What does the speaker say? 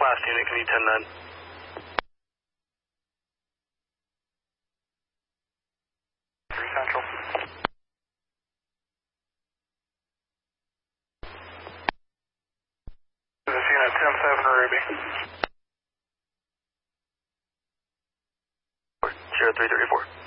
Last unit, can you 10-9? Central. This is unit 10-7 Ruby. 0334.